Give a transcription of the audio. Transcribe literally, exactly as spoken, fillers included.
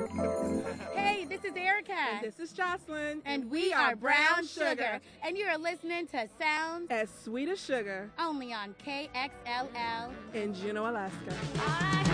Hey, this is Erica. And this is Jocelyn. And we are Brown Sugar. And you're listening to Sounds as Sweet as Sugar. Only on K X L L in Juneau, Alaska. I